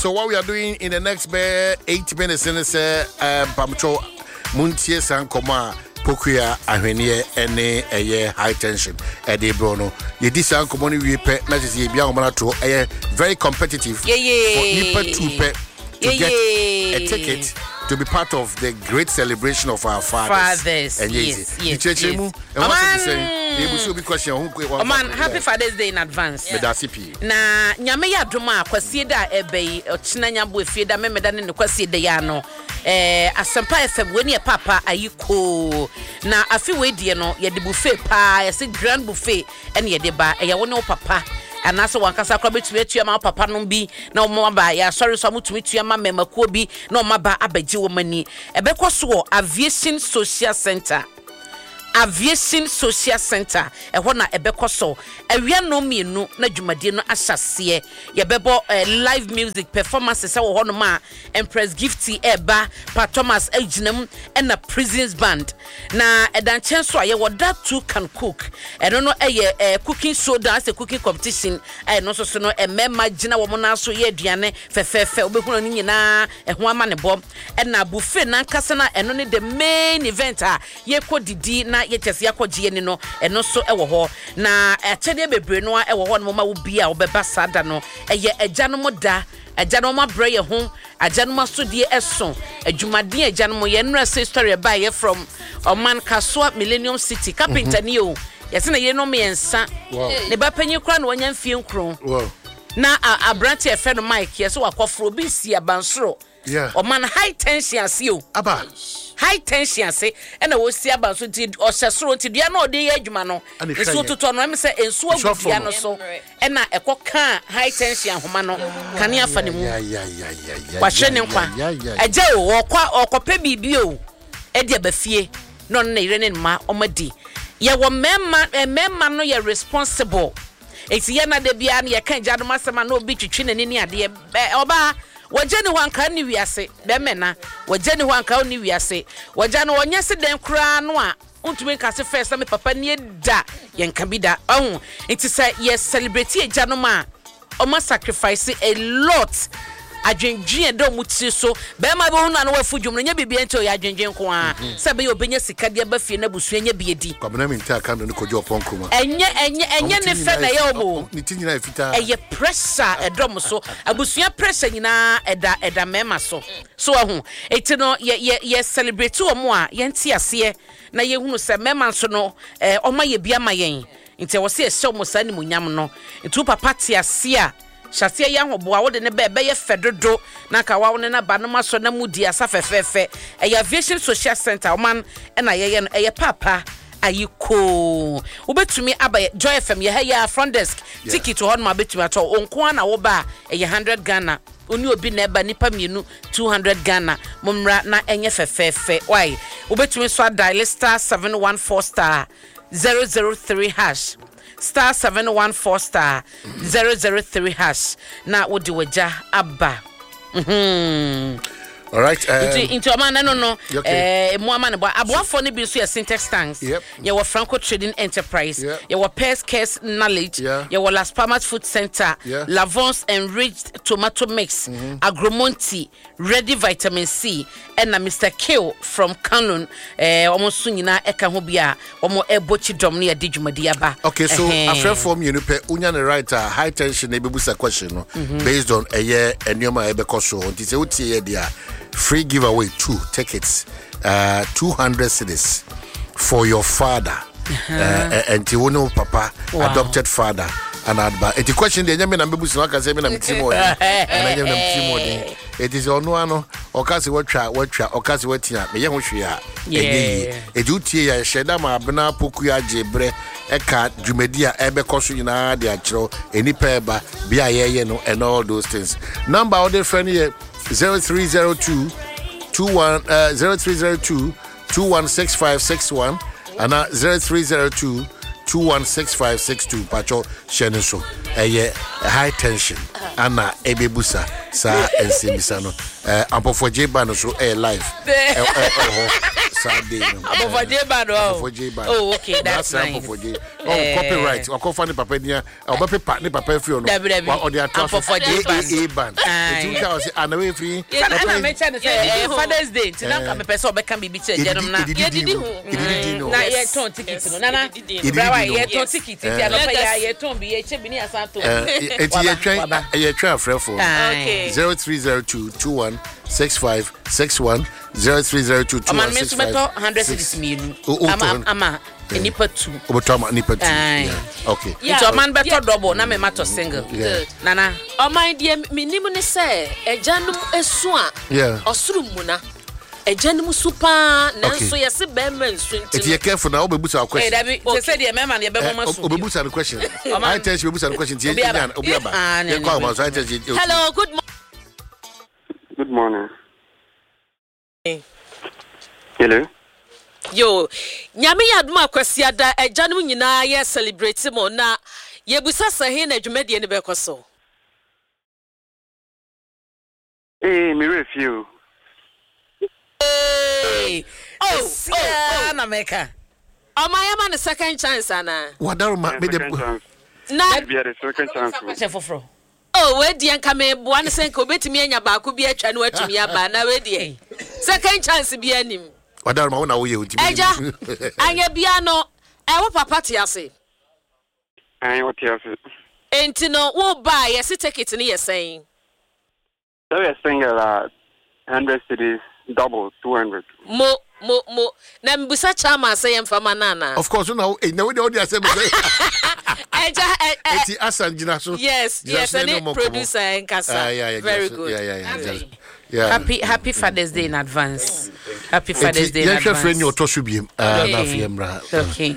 So what we are doing in the next 8 minutes in this Pamcho Muntie Sankoma Pokuya Ahenia ene high tension Ede Brono. Ye this Sankomoni we pay message ye biamana to very competitive for Nipa to get a ticket to be part of the great celebration of our fathers. And yes. Man, happy Father's Day in advance. Na nyame ya doma kwasi da ebe ochina nyambo efieda memeda ne kwasi de ya no asempa FM we ne papa ayiko na afi we die no ye de buffet pa ye se grand buffet ene ye de ba ye wo ne papa anaso wankasa kwa betumi atua ma papa no bi na o mo ba ya sorry so mutumi tua ma memakuo bi na o ma ba abaji wo mani ebekoso Aviation Social Center ehɔ na ebekoso awia no mienu na dwumade no ahyase ye bebo live music performances wo hɔ no ma Empress Gifty eba Pa Thomas aginam na Prisons Band na edanchen so aye that too can cook eno no cooking soda as a cooking competition no so no emema gina wo mo na so ye aduane fefefe obehunu ni nyina ho ama ne bom na buffet na nkasa na eno ne the main event ye kodidi na yetese akogye ni no eno so ewo ho na achede bebre no ewo ho no ma wo bia obeba sada no agyanom da agyanom abrɛ ye ho agyanom asodie ɛso adwumaden agyanom ye nra say story by ye from Oman Kaswa Millennium City carpenter ni o yese na ye no me ensa ne ba panyi kra na wanya mfie nkron na abrante efe no Mike yese wakofro bi si abansoro Oman high tension ase o aba high tension ase na wo si abanso ti osesoro ti dua na ode ye adwuma no nso toto no em se enso agudua no so na ekoka high tension homa no kane afa ne mu wa hwe ne nkwa agye o okopa bibi o e de abafie no na ire ne ma omadi ye wo memma no ye responsible eti ye na de bia na ye kan jado masema na obi twitwi ne ni ade oba wajani wanka ni wiase bemena wajani wanka ni wiase wajani wonyase den kra no a untumi kase first na me papa ni da yenka bida it is yes celebrate ejano ma o ma sacrifice a lot adwendwen do muti so be ma be hu na no wafu dwum nya bibia nti o ya adwendwen ko a se be obenya sika de abafie na busu nya biedi kwabena mi nta aka no kojo ponko ma enye ne fe na ye obo ni ti nyina efita eye pressure edom so abusua pressure nyina eda mema so ahu eti no ye celebrate o mo a ye nti ase na ye hunu se mema so no o ma ye bia ma yen nti wo se ehye mo sa ni munyam no nti papa ti ase a Shasia ya hoboa wo de ne be ye fedodo na ka wa wo ne na ba no maso na mudi asa fefefe Aviation Social Center oman na ye no papa ayiko ubetumi aba Joy FM ye ha ya front desk ticket ho no ma betumi ato onko na wo ba 100 Ghana oni obi na eba nipa mienu 200 Ghana momra na enye fefefe why ubetumi so dial star 714 star 003 hash star 714 star 003 hash na wodi waja abba all right into man no mo amane bo aboafo ne bi so ye syntax tanks ye were Franco Trading Enterprise ye were Pest Case Knowledge ye were Las Palmas Food Center Lavons Enriched Tomato Mix Agromonti Ready Vitamin C and Mr. Kill from Canon almost nyina eka ho bia omo ebochi dom ne yedi dwumadi aba. Okay, so after form you pe unya ne right high tension e bebusa question no based on enioma ebekoso nti se utie ye dia free giveaway 2 tickets 200 cedis for your father and Tiwono papa adopted father and adba the question the nyame na bebusa waka say me na mitimo and I nyame na mitimo den it is ono ano okase watwa okase watia me ye ho hwe a edutie ya sheda ma abna poku ya jebre eka dwumadi a ebekoso nyina de akiro enipa eba bia ye no and all those things number of the friend here 0302 216561 and 0302 216562 pacho sheneso high tension ana ebebusa sa ensimisa no ampofo jeba no so live Saturday no ampofo jeba no oh okay that's nice copyright or funny papa nia or paper ni papa fi ono or the atrocious A band it was anaway free na mention say Father's Day tina ka me pese obeka bibi che jenom na na ye ton ticket no na brawa ye ton ticket ti ano pa ye ton bi ye che bi ni asanto ye try free for 0302 216561 0302 2165 ama nipa 2 obotama nipa 2 okay so man better double na me matter single good nana o man die minim ne say ejanum esu a osuru muna ejanum supa nanso yesi be man su ntino it you careful now obebusa a question that be say the man e be mama su obebusa the question I tell you obebusa the question tie yan obiaba ye kwa ma so I tell you hello good morning hello yo nyame yadum akwasi ada ejanum nyina ye celebrate mo na yebusa sahe na dwumade ne be koso me review na meka my man second chance ana wadaro ma me na be the second chance we di anka me bo an sen ka obetimi anya ba ko bi atwa no atumi aba na we di second chance bi anim wadaro ma wona wo ye ntimi eja anya bia no wo papa te ase what else enti no wo buy yes ticket ni yesen so we single 100 cities double 200 mo na mbusa chama say mfama nana of course now we dey say eja eti asanjina so yes and producer and kasa very good yeah happy Father's Day in advance happy Father's Day in advance your friend your to subiem na fiemra okay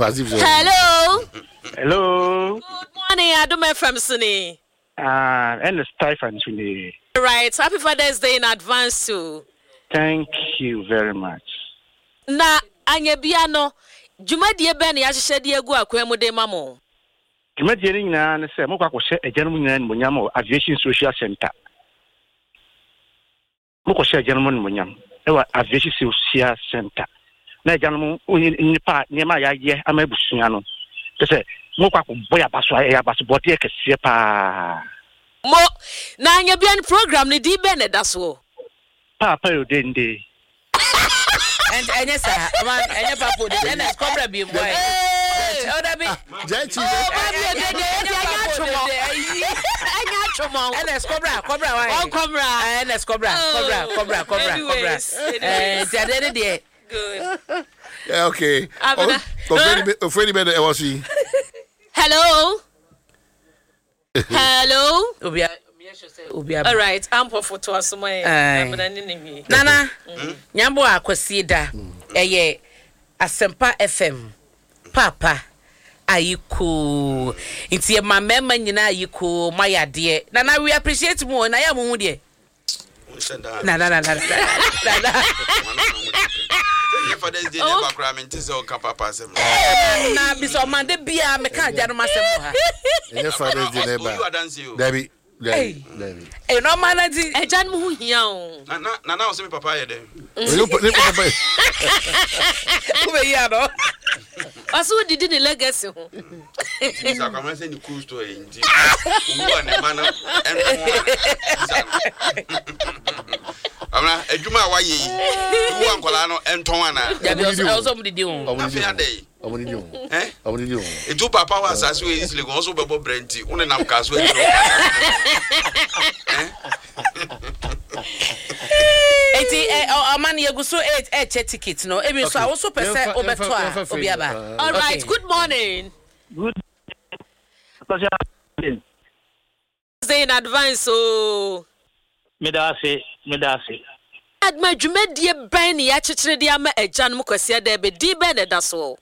hello good morning Adome from Suni and Stephen Suni right happy Father's Day in advance too. Thank you very much. Na anya bia no dwumadie be na ya hye de agu akwam de mamo. Dwumadie ni nyina ne se mokwa kwhye ejanum nyina ni monyam aviation social center. Mokwa hye ejanum ni monyam ewa aviation social center. Na ejanum nipa nyema ya ye amabusua no. Te mokwa ko boya baso ya baso body kese pa. Mo na anya bia ni program ni di be na daso. Papa Odende. And yes, sir. Man, and Papa Odende. And it's cobra be boy. Oh, that be. Jachi. And it's cobra. Oh, cobra. And it's cobra. And the other day. Good. Yeah, okay. Afraid better was he. Hello. All right, I'm for photo asomai. Nana, nyambo akwasi da. Eye Asempa FM. Papa ayiko. Inti ma mema nyina ayiko mayade. Nana we appreciate mo na ya mo hu de. Na. Father's Day never cram into so papa sem. Na biso mande bia me ka janu masem ha. Father's Day never. Debbie. No manager ejan mu hia o. Na o se me papa ye dem. Papa. Ube ya no. Aso didi ni legacy ho. Isa kwa se ni cool story nti. Uwa ne mana Amna edwuma wa ye yi. Uwa nkola no enton ana. Ya bi also mudidi ho. Afia dey. Omuni Etu papa wa sasu e isle go so bebo brenti. Une nam kaso e. Eti amani yeguso 8 tickets no. Ebi so awoso pese obeto a obiaba. All right, good morning. Good. Say in advance oh. Medase. Adma dwumadie ban ya chechire dia ma ejanum kwase da be di be ne daso.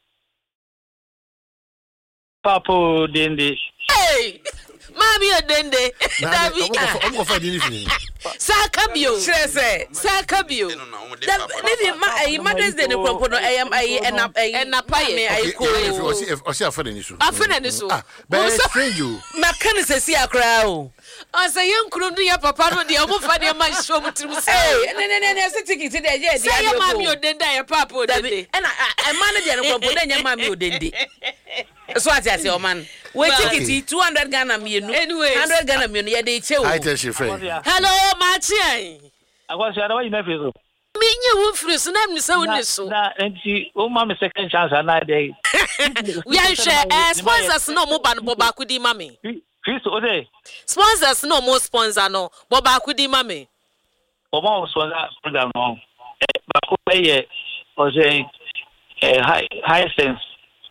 Papa Odende. Hey! Mami Odende. Dabi. I'm go find anything. Sakabio. Sakabio. Maybe my Mother's Day no propo no na paye ko. O se afere ni so. Afere ni so. But strange you. Ma kan se si akra o. Asa yenkuru no ya papa no de omo fa de man show mutrim se. Ne se ticket de je de. Say Mami Odende ya papa Odende. And I man de no propo de nya Mami Odende. So what you say, man? Wait, ticket 200 Ghana mienu. Anyway, 100 Ghana mienu. Yeah, they chew. High tension friend. Hello, Martin. I was the way you never feel. Me you freeze na me say woni so. Na enti o ma me second chance na dey. We are share sponsors no mo ba no boba kudi ma me. Chris o dey. Sponsors no mo sponsor no boba kudi ma me. O ma sponsor program no. Ba ko pay o say high sense.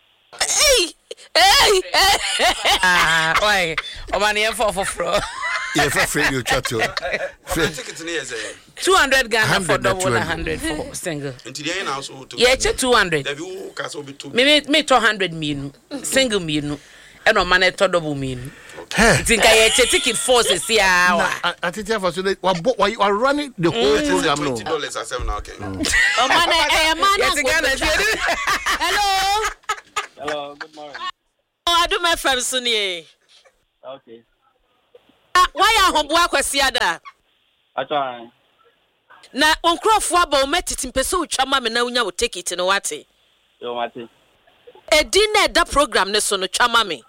Hey. Why? O man here for floor. Yeah, for free you chat to. Ticket near 200 Ghana for double 100 for single. Until the end also. Yeah, 200. Have you castle be 2? Me 200 mienu. Single mienu. And no man to double mienu. Think I ticket forces here. I think for so why you are running the whole program no. $20 at 7 okay. Oh man, Hello. Hello, good morning. Oh, I do my friend Sunny. Okay. Why are home work kwasi ada? Atwa. Na onkrofo aba o metiti mpese o twama me na unya wo take it no wate. Yo wate. Edi na da program ne so no twama me.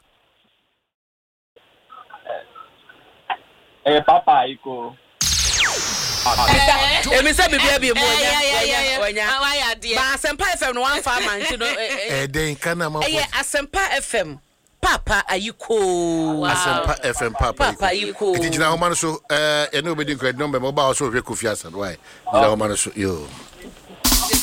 Papa iko. Emi say bibia mo Onya. Why are there? Ba Asempa FM no one farm man no. Den kana ma. Asempa FM. Papa ayiko. Asempa FM Papa ayiko. Iti jina ho man so ene obedi credit number mo ba so hwe Kofi Asad why. Jina ho man so yo.